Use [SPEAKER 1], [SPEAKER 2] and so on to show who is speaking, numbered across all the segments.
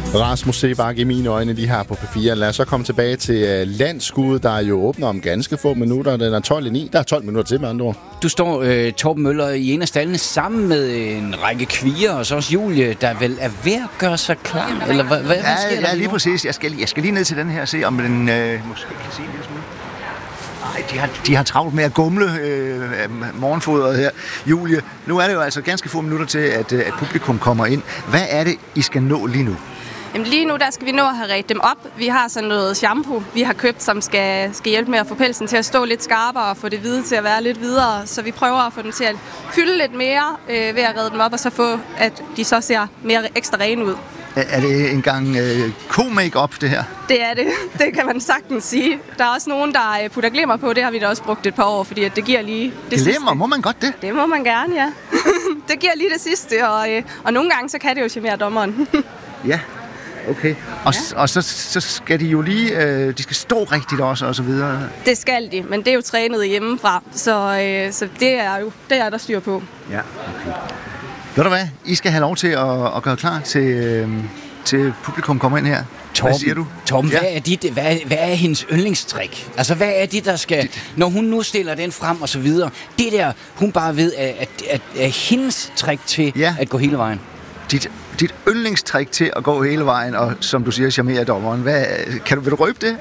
[SPEAKER 1] Rasmus Seebach i mine øjne, de her på P4. Lad os så komme tilbage til landsskuddet, der jo åbner om ganske få minutter. Den er 12:09. Der er 12 minutter til, med andre ord.
[SPEAKER 2] Du står, Torben Møller, i en af stallene sammen med en række kvier, og så også Julie, der vel er ved at gøre sig klar. Eller hvad sker der
[SPEAKER 3] lige præcis. Jeg skal lige ned til den her og se, om den måske kan se en lille smule. Nej, de har travlt med at gumle morgenfodret her. Julie, nu er det jo altså ganske få minutter til, at publikum kommer ind. Hvad er det, I skal nå lige nu?
[SPEAKER 4] Jamen lige nu, der skal vi nå at have ret dem op. Vi har sådan noget shampoo, vi har købt, som skal hjælpe med at få pelsen til at stå lidt skarpere og få det hvide til at være lidt videre. Så vi prøver at få dem til at fylde lidt mere ved at redde dem op, og så få, at de så ser mere ekstra rene ud.
[SPEAKER 3] Er det engang ko-make-up, det her?
[SPEAKER 4] Det er det. Det kan man sagtens sige. Der er også nogen, der putter glimmer på. Det har vi da også brugt et par år, fordi at det giver lige det sidste.
[SPEAKER 3] Glimmer? Må man godt det?
[SPEAKER 4] Det må man gerne, ja. Det giver lige det sidste, og nogle gange så kan det jo charmere dommeren.
[SPEAKER 3] Ja. Okay. Og så skal de jo lige, de skal stå rigtigt også, og så videre.
[SPEAKER 4] Det skal de, men det er jo trænet hjemmefra, så det er der styr på.
[SPEAKER 3] Ja, okay. Ved du hvad? I skal have lov til at gøre klar til publikum kommer ind her.
[SPEAKER 2] Torben,
[SPEAKER 3] hvad siger du?
[SPEAKER 2] Torben, hvad er hendes yndlingstrik? Altså, hvad er det, der skal... Når hun nu stiller den frem og så videre, det der, hun bare ved, at hendes trick til at gå hele vejen.
[SPEAKER 3] Dit yndlingstrik til at gå hele vejen, og som du siger, charmere dommeren. Vil du røbe det?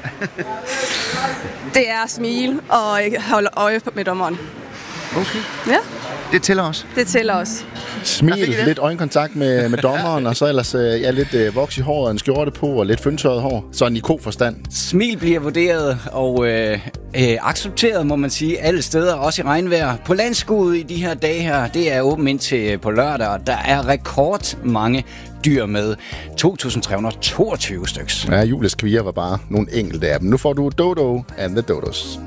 [SPEAKER 4] Det er at smile og holde øje med dommeren.
[SPEAKER 3] Okay.
[SPEAKER 4] Ja.
[SPEAKER 3] Det tæller også.
[SPEAKER 4] Det tæller også.
[SPEAKER 1] Smil, lidt øjenkontakt med dommeren, og så ellers lidt voks i håret, en skjorte på og lidt fyndtørret hår. Sådan i ko-forstand.
[SPEAKER 2] Smil bliver vurderet og accepteret, må man sige, alle steder, også i regnvejr. På landskuddet i de her dage her, det er åbent indtil på lørdag, og der er rekordmange dyr med. 2.322 styks.
[SPEAKER 1] Ja, Julies kvier var bare nogle enkelte af dem. Nu får du Dodo and the Dodos.